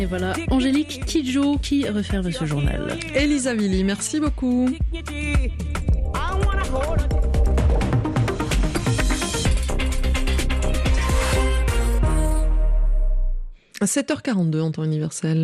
Et voilà, Angélique Kidjo qui referme ce journal. Elisa Villy, merci beaucoup. 7h42 en temps universel.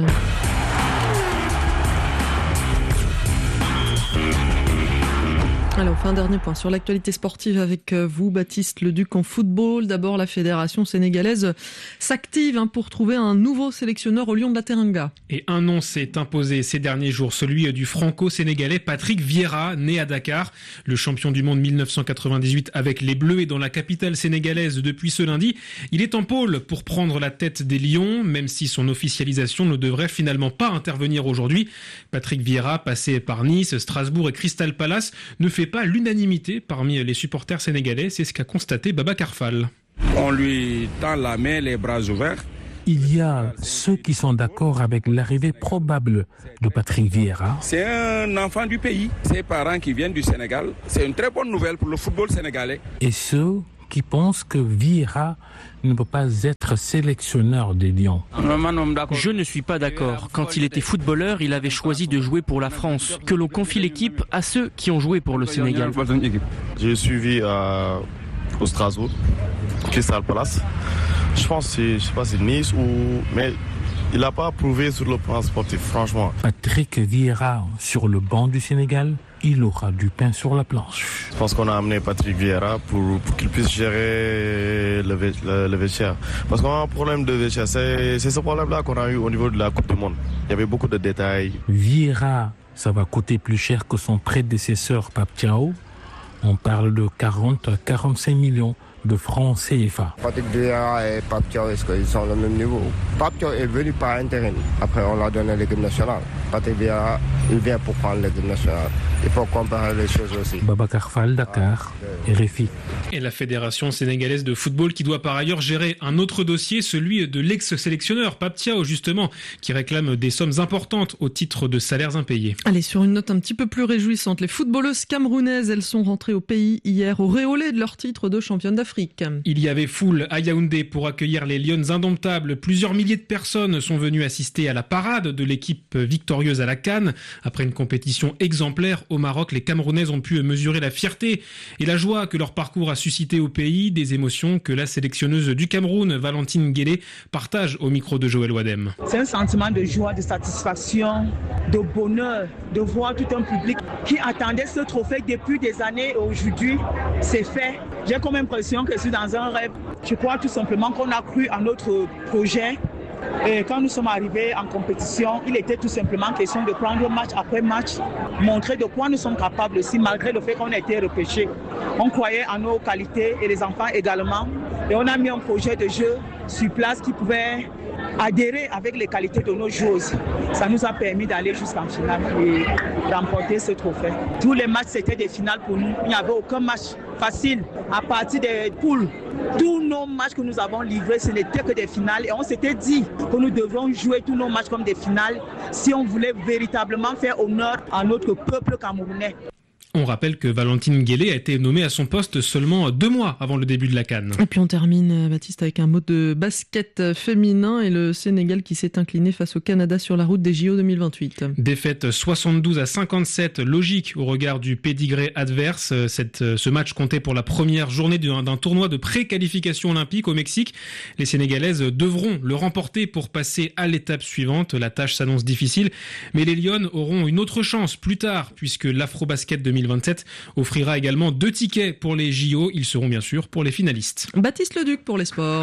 Alors, enfin, dernier point sur l'actualité sportive avec vous, Baptiste Leduc, en football. D'abord, la fédération sénégalaise s'active pour trouver un nouveau sélectionneur au Lion de la Teranga. Et un nom s'est imposé ces derniers jours, celui du franco-sénégalais Patrick Vieira, né à Dakar. Le champion du monde 1998 avec les Bleus est dans la capitale sénégalaise depuis ce lundi. Il est en pôle pour prendre la tête des Lions, même si son officialisation ne devrait finalement pas intervenir aujourd'hui. Patrick Vieira, passé par Nice, Strasbourg et Crystal Palace, ne fait pas l'unanimité parmi les supporters sénégalais, c'est ce qu'a constaté Babacar Fall. On lui tend la main, les bras ouverts. Il y a ceux qui sont d'accord avec l'arrivée probable de Patrick Vieira. C'est un enfant du pays, ses parents qui viennent du Sénégal. C'est une très bonne nouvelle pour le football sénégalais. Et ceux qui pensent que Vieira ne peut pas être sélectionneur des Lions. Je ne suis pas d'accord. Quand il était footballeur, il avait choisi de jouer pour la France. Que l'on confie l'équipe à ceux qui ont joué pour le Sénégal. J'ai suivi au Strasbourg, Crystal Palace. Je pense que c'est Nice mais il n'a pas prouvé sur le plan sportif, franchement. Patrick Vieira sur le banc du Sénégal, il aura du pain sur la planche. Je pense qu'on a amené Patrick Vieira pour qu'il puisse gérer le vestiaire. Parce qu'on a un problème de vestiaire. C'est ce problème-là qu'on a eu au niveau de la Coupe du Monde. Il y avait beaucoup de détails. Vieira, ça va coûter plus cher que son prédécesseur Pape Thiaw. On parle de 40 à 45 millions de francs CFA. Patrick Vieira et Pape Thiaw, est-ce qu'ils sont au même niveau? Pape Thiaw est venu par intérim. Après, on l'a donné l'équipe nationale. Patrick Vieira, il vient pour prendre l'équipe nationale. Il faut comparer les choses aussi. Babacar Fall, Dakar, RFI. Et la Fédération sénégalaise de football qui doit par ailleurs gérer un autre dossier, celui de l'ex-sélectionneur Pape Thiaw, justement, qui réclame des sommes importantes au titre de salaires impayés. Allez, sur une note un petit peu plus réjouissante, les footballeuses camerounaises, elles sont rentrées au pays hier, auréolées de leur titre de championne d'Afrique. Il y avait foule à Yaoundé pour accueillir les Lionnes indomptables. Plusieurs milliers de personnes sont venues assister à la parade de l'équipe victorieuse à la CAN. Après une compétition exemplaire au Maroc, les Camerounaises ont pu mesurer la fierté et la joie que leur parcours a suscité au pays, des émotions que la sélectionneuse du Cameroun, Valentine Guélé, partage au micro de Joël Wadem. C'est un sentiment de joie, de satisfaction, de bonheur, de voir tout un public qui attendait ce trophée depuis des années et aujourd'hui, c'est fait. J'ai comme l'impression que je suis dans un rêve. Je crois tout simplement qu'on a cru à notre projet. Et quand nous sommes arrivés en compétition, il était tout simplement question de prendre match après match, montrer de quoi nous sommes capables aussi, malgré le fait qu'on a été repêchés. On croyait en nos qualités et les enfants également. Et on a mis un projet de jeu sur place qui pouvait adhérer avec les qualités de nos joueuses. Ça nous a permis d'aller jusqu'en finale et remporter ce trophée. Tous les matchs, c'était des finales pour nous. Il n'y avait aucun match facile. À partir des poules, tous nos matchs que nous avons livrés, ce n'était que des finales. Et on s'était dit que nous devrons jouer tous nos matchs comme des finales si on voulait véritablement faire honneur à notre peuple camerounais. On rappelle que Valentine Guélé a été nommée à son poste seulement 2 mois avant le début de la CAN. Et puis on termine, Baptiste, avec un mot de basket féminin et le Sénégal qui s'est incliné face au Canada sur la route des JO 2028. Défaite 72-57, logique au regard du pédigré adverse. Ce match comptait pour la première journée d'un tournoi de pré-qualification olympique au Mexique. Les Sénégalaises devront le remporter pour passer à l'étape suivante. La tâche s'annonce difficile, mais les Lionnes auront une autre chance plus tard, puisque l'Afrobasket 2027 offrira également 2 tickets pour les JO. Ils seront bien sûr pour les finalistes. Baptiste Leduc pour les sports.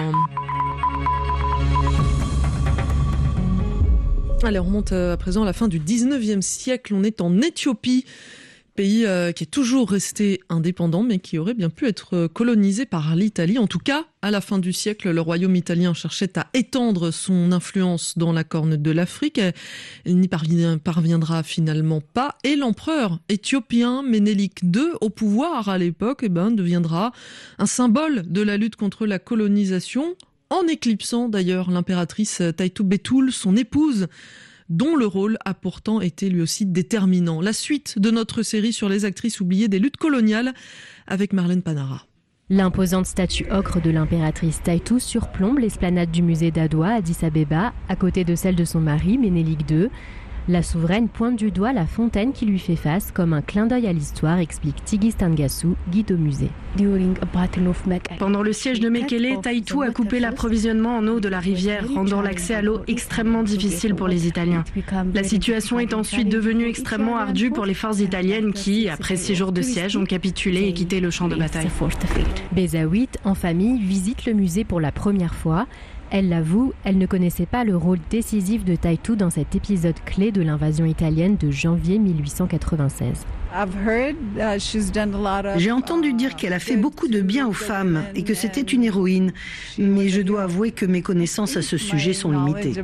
Allez, on remonte à présent à la fin du 19e siècle. On est en Éthiopie. Pays qui est toujours resté indépendant, mais qui aurait bien pu être colonisé par l'Italie. En tout cas, à la fin du siècle, le royaume italien cherchait à étendre son influence dans la corne de l'Afrique. Il n'y parviendra finalement pas. Et l'empereur éthiopien Ménélik II, au pouvoir à l'époque, deviendra un symbole de la lutte contre la colonisation, en éclipsant d'ailleurs l'impératrice Taïtou Betoul, son épouse, dont le rôle a pourtant été lui aussi déterminant. La suite de notre série sur les actrices oubliées des luttes coloniales avec Marlène Panara. L'imposante statue ocre de l'impératrice Taitu surplombe l'esplanade du musée d'Adwa à Addis Abeba, à côté de celle de son mari, Ménélik II. La souveraine pointe du doigt la fontaine qui lui fait face comme un clin d'œil à l'histoire, explique Tigis Tangasu, guide au musée. Pendant le siège de Mekele, Taitu a coupé l'approvisionnement en eau de la rivière, rendant l'accès à l'eau extrêmement difficile pour les Italiens. La situation est ensuite devenue extrêmement ardue pour les forces italiennes qui, après 6 jours de siège, ont capitulé et quitté le champ de bataille. Bezawit, en famille, visite le musée pour la première fois. Elle l'avoue, elle ne connaissait pas le rôle décisif de Taitu dans cet épisode clé de l'invasion italienne de janvier 1896. J'ai entendu dire qu'elle a fait beaucoup de bien aux femmes et que c'était une héroïne, mais je dois avouer que mes connaissances à ce sujet sont limitées.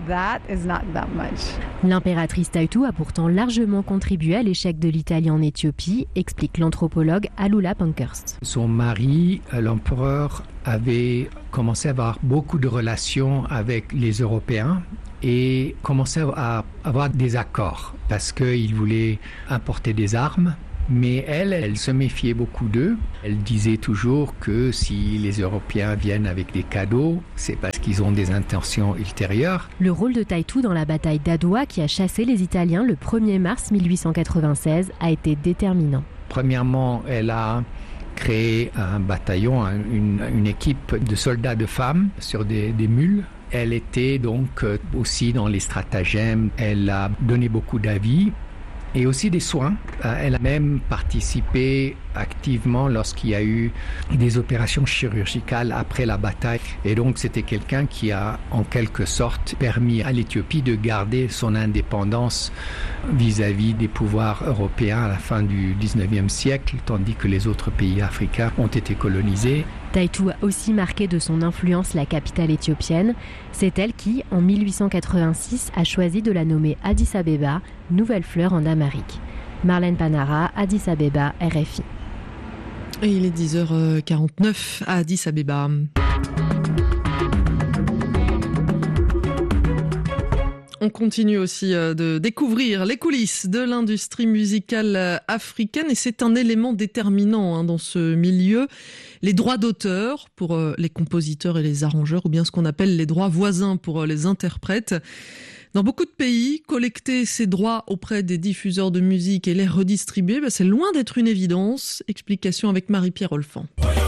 L'impératrice Taitu a pourtant largement contribué à l'échec de l'Italie en Éthiopie, explique l'anthropologue Alula Pankhurst. Son mari, l'empereur, avait commencé à avoir beaucoup de relations avec les Européens et commençait à avoir des accords parce qu'il voulait importer des armes. Mais elle se méfiait beaucoup d'eux. Elle disait toujours que si les Européens viennent avec des cadeaux, c'est parce qu'ils ont des intentions ultérieures. Le rôle de Taitu dans la bataille d'Adwa, qui a chassé les Italiens le 1er mars 1896, a été déterminant. Premièrement, elle a créé un bataillon, une équipe de soldats de femmes sur des mules. Elle était donc aussi dans les stratagèmes. Elle a donné beaucoup d'avis et aussi des soins. Elle a même participé activement lorsqu'il y a eu des opérations chirurgicales après la bataille. Et donc c'était quelqu'un qui a en quelque sorte permis à l'Éthiopie de garder son indépendance vis-à-vis des pouvoirs européens à la fin du 19e siècle, tandis que les autres pays africains ont été colonisés. Taitu a aussi marqué de son influence la capitale éthiopienne. C'est elle qui, en 1886, a choisi de la nommer Addis Abeba, nouvelle fleur en Amérique. Marlène Panara, Addis Abeba, RFI. Et il est 10h49 à Addis Abeba. On continue aussi de découvrir les coulisses de l'industrie musicale africaine et c'est un élément déterminant dans ce milieu. Les droits d'auteur pour les compositeurs et les arrangeurs ou bien ce qu'on appelle les droits voisins pour les interprètes. Dans beaucoup de pays, collecter ces droits auprès des diffuseurs de musique et les redistribuer, c'est loin d'être une évidence. Explication avec Marie-Pierre Olfan.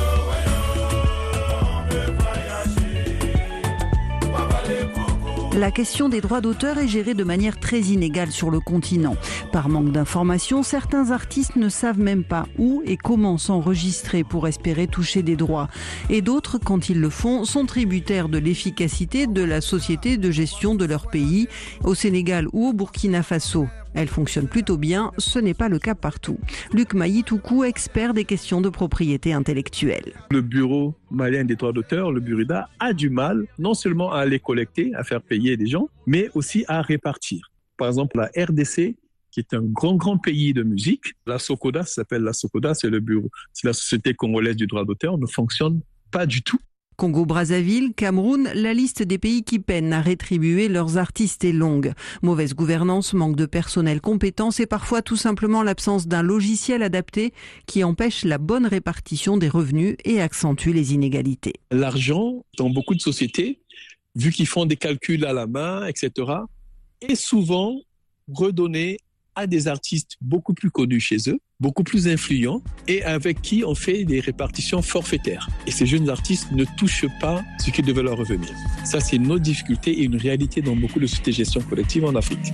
La question des droits d'auteur est gérée de manière très inégale sur le continent. Par manque d'informations, certains artistes ne savent même pas où et comment s'enregistrer pour espérer toucher des droits. Et d'autres, quand ils le font, sont tributaires de l'efficacité de la société de gestion de leur pays, au Sénégal ou au Burkina Faso. Elle fonctionne plutôt bien, ce n'est pas le cas partout. Luc Maïtoukou, expert des questions de propriété intellectuelle. Le bureau malien des droits d'auteur, le Burida, a du mal non seulement à les collecter, à faire payer des gens, mais aussi à répartir. Par exemple, la RDC, qui est un grand pays de musique, la SOCODA, ça s'appelle la SOCODA, c'est le bureau, c'est la Société congolaise du droit d'auteur, ne fonctionne pas du tout. Congo-Brazzaville, Cameroun, la liste des pays qui peinent à rétribuer leurs artistes est longue. Mauvaise gouvernance, manque de personnel compétent et parfois tout simplement l'absence d'un logiciel adapté qui empêche la bonne répartition des revenus et accentue les inégalités. L'argent, dans beaucoup de sociétés, vu qu'ils font des calculs à la main, etc., est souvent redonné à des artistes beaucoup plus connus chez eux, beaucoup plus influents et avec qui on fait des répartitions forfaitaires. Et ces jeunes artistes ne touchent pas ce qui devait leur revenir. Ça, c'est une autre difficulté et une réalité dans beaucoup de sociétés de gestion collective en Afrique.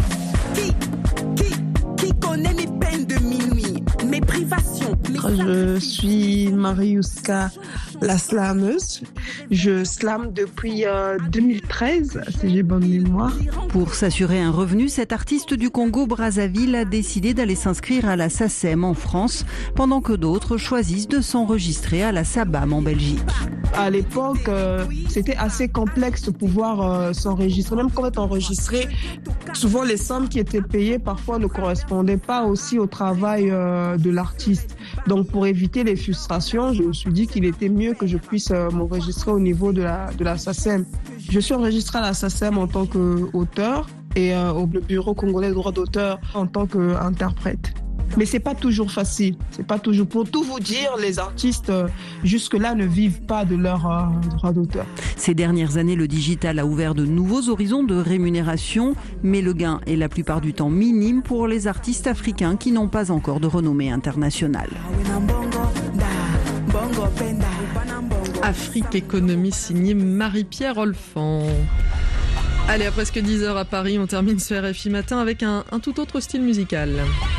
Qui connaît mes peines de minuit, mes privations, Je suis Mariuska, la slameuse. Je slame depuis 2013, si j'ai bonne mémoire. Pour s'assurer un revenu, cet artiste du Congo-Brazzaville a décidé d'aller s'inscrire à la SACEM en France, pendant que d'autres choisissent de s'enregistrer à la SABAM en Belgique. À l'époque, c'était assez complexe de pouvoir s'enregistrer. Même quand on est enregistré, souvent les sommes qui étaient payées parfois ne correspondaient pas aussi au travail de l'artiste. Donc pour éviter les frustrations, je me suis dit qu'il était mieux que je puisse m'enregistrer au niveau de la SACEM. Je suis enregistrée à la SACEM en tant qu'auteur et au Bureau congolais des droits d'auteur en tant qu'interprète. Mais c'est pas toujours facile. C'est pas toujours. Pour tout vous dire, les artistes jusque-là ne vivent pas de leurs droits d'auteur. Ces dernières années, le digital a ouvert de nouveaux horizons de rémunération, mais le gain est la plupart du temps minime pour les artistes africains qui n'ont pas encore de renommée internationale. Afrique Économie signé Marie-Pierre Olfan. Allez, à presque 10h à Paris, on termine ce RFI Matin avec un tout autre style musical.